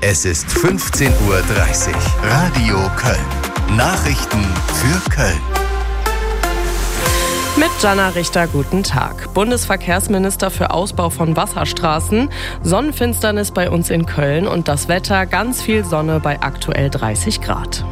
Es ist 15:30 Uhr. Radio Köln. Nachrichten für Köln. Mit Jana Richter, guten Tag. Bundesverkehrsminister für Ausbau von Wasserstraßen, Sonnenfinsternis bei uns in Köln und das Wetter, ganz viel Sonne bei aktuell 30 Grad.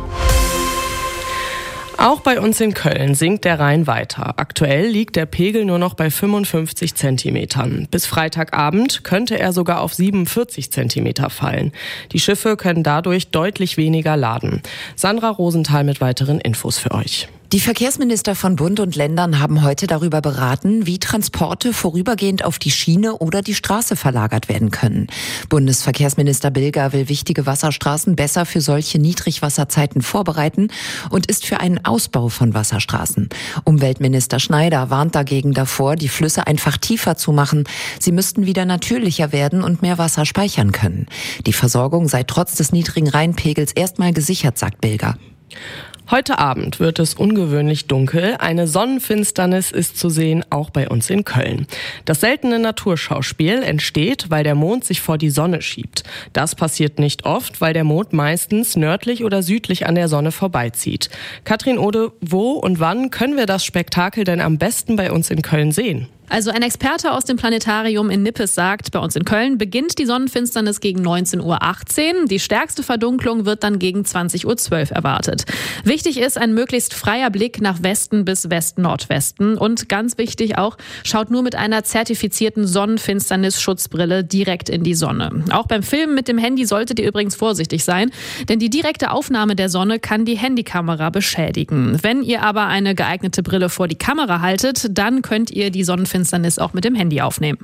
Auch bei uns in Köln sinkt der Rhein weiter. Aktuell liegt der Pegel nur noch bei 55 Zentimetern. Bis Freitagabend könnte er sogar auf 47 Zentimeter fallen. Die Schiffe können dadurch deutlich weniger laden. Sandra Rosenthal mit weiteren Infos für euch. Die Verkehrsminister von Bund und Ländern haben heute darüber beraten, wie Transporte vorübergehend auf die Schiene oder die Straße verlagert werden können. Bundesverkehrsminister Bilger will wichtige Wasserstraßen besser für solche Niedrigwasserzeiten vorbereiten und ist für einen Ausbau von Wasserstraßen. Umweltminister Schneider warnt dagegen davor, die Flüsse einfach tiefer zu machen. Sie müssten wieder natürlicher werden und mehr Wasser speichern können. Die Versorgung sei trotz des niedrigen Rheinpegels erstmal gesichert, sagt Bilger. Heute Abend wird es ungewöhnlich dunkel. Eine Sonnenfinsternis ist zu sehen, auch bei uns in Köln. Das seltene Naturschauspiel entsteht, weil der Mond sich vor die Sonne schiebt. Das passiert nicht oft, weil der Mond meistens nördlich oder südlich an der Sonne vorbeizieht. Katrin Ode, wo und wann können wir das Spektakel denn am besten bei uns in Köln sehen? Also ein Experte aus dem Planetarium in Nippes sagt, bei uns in Köln beginnt die Sonnenfinsternis gegen 19:18 Uhr. Die stärkste Verdunklung wird dann gegen 20:12 Uhr erwartet. Wichtig ist ein möglichst freier Blick nach Westen bis West-Nordwesten. Und ganz wichtig auch, schaut nur mit einer zertifizierten Sonnenfinsternis-Schutzbrille direkt in die Sonne. Auch beim Filmen mit dem Handy solltet ihr übrigens vorsichtig sein, denn die direkte Aufnahme der Sonne kann die Handykamera beschädigen. Wenn ihr aber eine geeignete Brille vor die Kamera haltet, dann könnt ihr die Sonnenfinsternis auch mit dem Handy aufnehmen.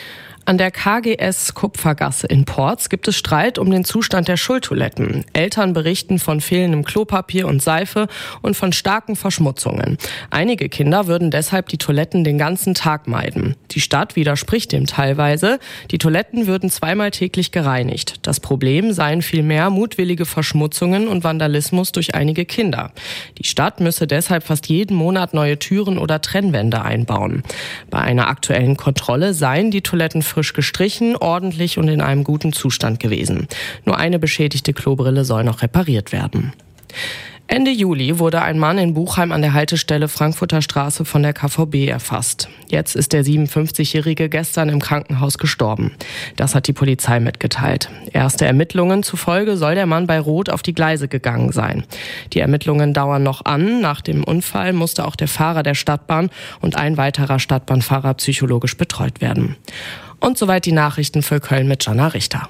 An der KGS Kupfergasse in Porz gibt es Streit um den Zustand der Schultoiletten. Eltern berichten von fehlendem Klopapier und Seife und von starken Verschmutzungen. Einige Kinder würden deshalb die Toiletten den ganzen Tag meiden. Die Stadt widerspricht dem teilweise. Die Toiletten würden zweimal täglich gereinigt. Das Problem seien vielmehr mutwillige Verschmutzungen und Vandalismus durch einige Kinder. Die Stadt müsse deshalb fast jeden Monat neue Türen oder Trennwände einbauen. Bei einer aktuellen Kontrolle seien die Toiletten frisch gestrichen, ordentlich und in einem guten Zustand gewesen. Nur eine beschädigte Klobrille soll noch repariert werden. Ende Juli wurde ein Mann in Buchheim an der Haltestelle Frankfurter Straße von der KVB erfasst. Jetzt ist der 57-Jährige gestern im Krankenhaus gestorben. Das hat die Polizei mitgeteilt. Erste Ermittlungen zufolge soll der Mann bei Rot auf die Gleise gegangen sein. Die Ermittlungen dauern noch an. Nach dem Unfall musste auch der Fahrer der Stadtbahn und ein weiterer Stadtbahnfahrer psychologisch betreut werden. Und soweit die Nachrichten für Köln mit Jana Richter.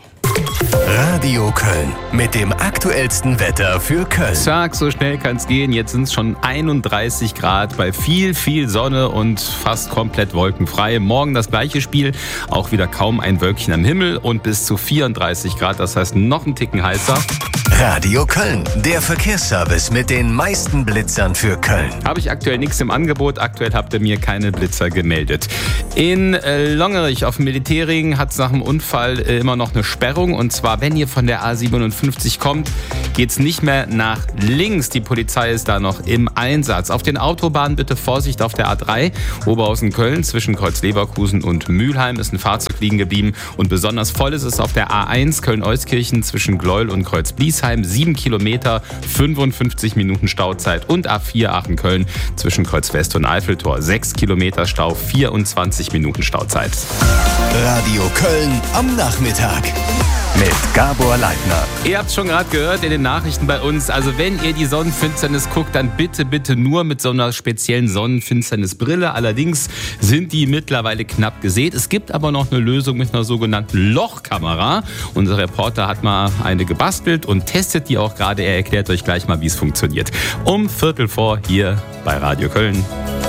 Radio Köln mit dem aktuellsten Wetter für Köln. Zack, so schnell kann's gehen. Jetzt sind es schon 31 Grad bei viel Sonne und fast komplett wolkenfrei. Morgen das gleiche Spiel, auch wieder kaum ein Wölkchen am Himmel und bis zu 34 Grad, das heißt noch einen Ticken heißer. Radio Köln, der Verkehrsservice mit den meisten Blitzern für Köln. Habe ich aktuell nichts im Angebot. Aktuell habt ihr mir keine Blitzer gemeldet. In Longerich auf dem Militärring hat es nach dem Unfall immer noch eine Sperrung. Und zwar, wenn ihr von der A57 kommt, geht es nicht mehr nach links. Die Polizei ist da noch im Einsatz. Auf den Autobahnen bitte Vorsicht auf der A3. Oberhausen-Köln zwischen Kreuz-Leverkusen und Mülheim ist ein Fahrzeug liegen geblieben. Und besonders voll ist es auf der A1 Köln-Euskirchen zwischen Gleuel und Kreuz-Bliesheim. 7 Kilometer, 55 Minuten Stauzeit. Und A4 Aachen-Köln zwischen Kreuz-West und Eiffeltor. 6 Kilometer Stau, 24 Minuten Stauzeit. Radio Köln am Nachmittag mit Gabor Leitner. Ihr habt es schon gerade gehört in den Nachrichten bei uns. Also wenn ihr die Sonnenfinsternis guckt, dann bitte nur mit so einer speziellen Sonnenfinsternisbrille. Allerdings sind die mittlerweile knapp gesät. Es gibt aber noch eine Lösung mit einer sogenannten Lochkamera. Unser Reporter hat mal eine gebastelt und testet die auch gerade. Er erklärt euch gleich mal, wie es funktioniert. Um 15:45 hier bei Radio Köln.